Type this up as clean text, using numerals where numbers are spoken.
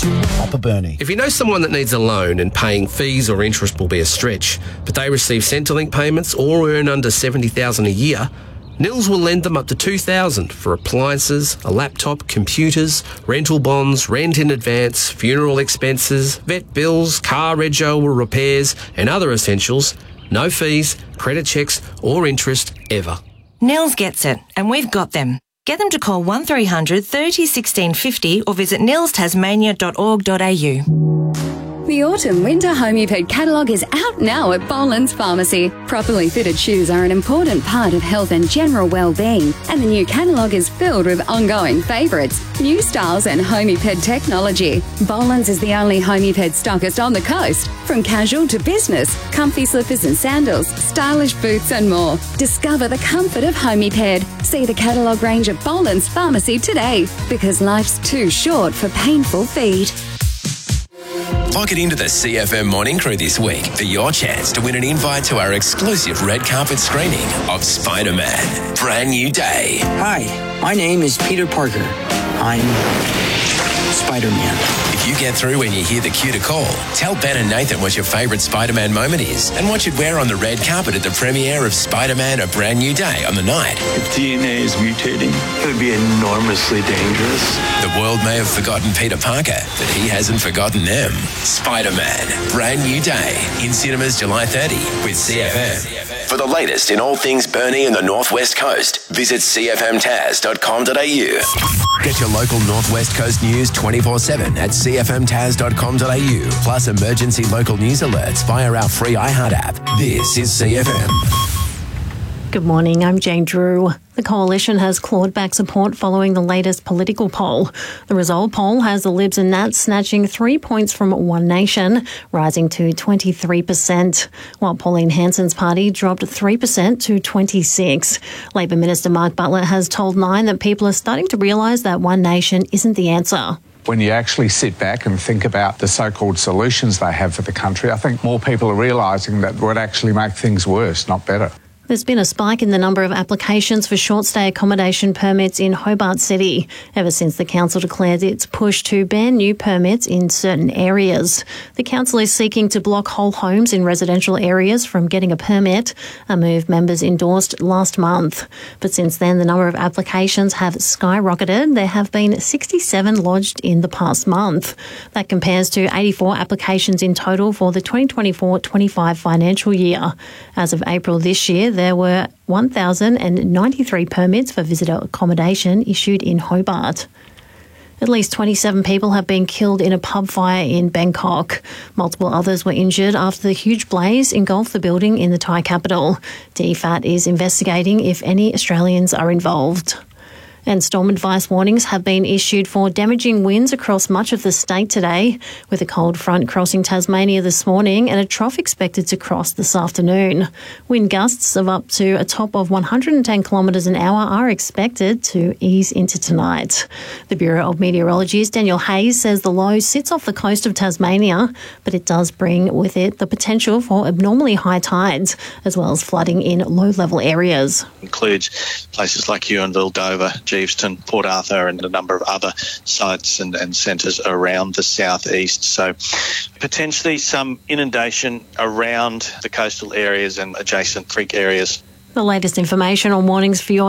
Papa Bernie. If you know someone that needs a loan and paying fees or interest will be a stretch, but they receive Centrelink payments or earn under $70,000 a year, Nils will lend them up to $2,000 for appliances, a laptop, computers, rental bonds, rent in advance, funeral expenses, vet bills, car rego or repairs, and other essentials. No fees, credit checks or interest ever. Nils gets it, and we've got them. Get them to call 1300 30 16 50 or visit nilstasmania.org.au. The autumn-winter Homiped catalogue is out now at Boland's Pharmacy. Properly fitted shoes are an important part of health and general well-being, and the new catalogue is filled with ongoing favourites, new styles and Homiped technology. Boland's is the only Homiped stockist on the coast. From casual to business, comfy slippers and sandals, stylish boots and more. Discover the comfort of Homiped. See the catalogue range at Boland's Pharmacy today, because life's too short for painful feet. Lock it into the CFM Morning Crew this week for your chance to win an invite to our exclusive red carpet screening of Spider-Man: Brand New Day. Hi, my name is Peter Parker. I'm Spider-Man. If you get through when you hear the cue to call, tell Ben and Nathan what your favourite Spider-Man moment is and what you'd wear on the red carpet at the premiere of Spider-Man: A Brand New Day on the night. If DNA is mutating, it would be enormously dangerous. The world may have forgotten Peter Parker, but he hasn't forgotten them. Spider-Man: Brand New Day in cinemas July 30 with CFM. For the latest in all things Burnie and the Northwest Coast, visit cfmtaz.com.au. Get your local Northwest Coast news 24/7 at cfmtaz.com.au, plus emergency local news alerts via our free iHeart app. This is CFM. Good morning, I'm Jane Drew. The Coalition has clawed back support following the latest political poll. The Resolve poll has the Libs and Nats snatching 3 points from One Nation, rising to 23%, while Pauline Hanson's party dropped 3% to 26%. Labor Minister Mark Butler has told Nine that people are starting to realise that One Nation isn't the answer. When you actually sit back and think about the so-called solutions they have for the country, I think more people are realising that would actually make things worse, not better. There's been a spike in the number of applications for short-stay accommodation permits in Hobart City ever since the council declared its push to ban new permits in certain areas. The council is seeking to block whole homes in residential areas from getting a permit, a move members endorsed last month. But since then, the number of applications have skyrocketed. There have been 67 lodged in the past month. That compares to 84 applications in total for the 2024-25 financial year. As of April this year, there were 1,093 permits for visitor accommodation issued in Hobart. At least 27 people have been killed in a pub fire in Bangkok. Multiple others were injured after the huge blaze engulfed the building in the Thai capital. DFAT is investigating if any Australians are involved. And storm advice warnings have been issued for damaging winds across much of the state today, with a cold front crossing Tasmania this morning and a trough expected to cross this afternoon. Wind gusts of up to a top of 110 kilometres an hour are expected to ease into tonight. The Bureau of Meteorology's Daniel Hayes says the low sits off the coast of Tasmania, but it does bring with it the potential for abnormally high tides, as well as flooding in low-level areas. Includes places like Huonville, Dover, Geeveston, Port Arthur and a number of other sites and centres around the southeast. So potentially some inundation around the coastal areas and adjacent creek areas. The latest information on warnings for your